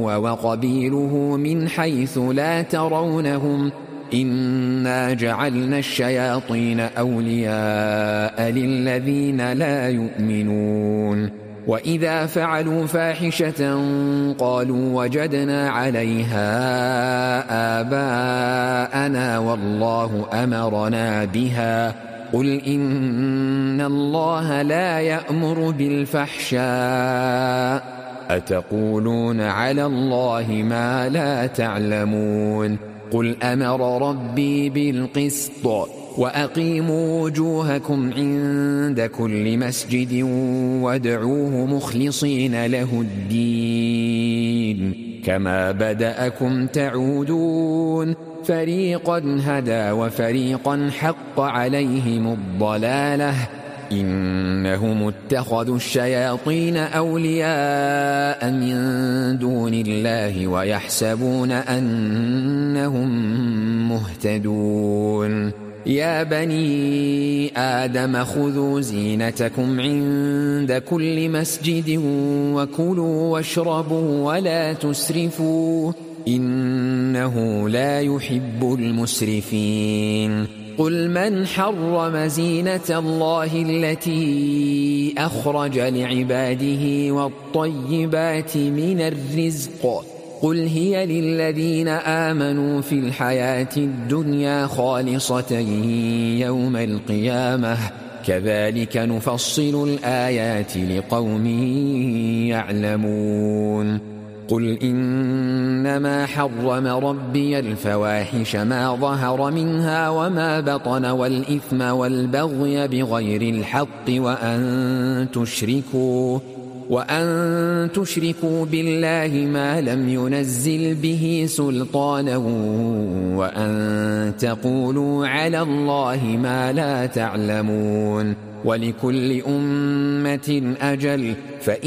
هو وقبيله من حيث لا ترونهم إنا جعلنا الشياطين أولياء للذين لا يؤمنون وإذا فعلوا فاحشة قالوا وجدنا عليها آباءنا والله أمرنا بها قل إن الله لا يأمر بالفحشاء أتقولون على الله ما لا تعلمون قل أمر ربي بالقسط وأقيموا وجوهكم عند كل مسجد وادعوه مخلصين له الدين كما بدأكم تعودون فريقا هدى وفريقا حق عليهم الضلالة إنهم اتخذوا الشياطين أولياء من دون الله ويحسبون أنهم مهتدون يا بني آدم خذوا زينتكم عند كل مسجد وكلوا واشربوا ولا تسرفوا إنه لا يحب المسرفين قل من حرم زينة الله التي أخرج لعباده والطيبات من الرزق قل هي للذين آمنوا في الحياة الدنيا خالصة يوم القيامة كذلك نفصل الآيات لقوم يعلمون قل إنما حرم ربي الفواحش ما ظهر منها وما بطن والإثم والبغي بغير الحق وأن تشركوا بالله ما لم ينزل به سلطانا وأن تقولوا على الله ما لا تعلمون ولكل أمة أجل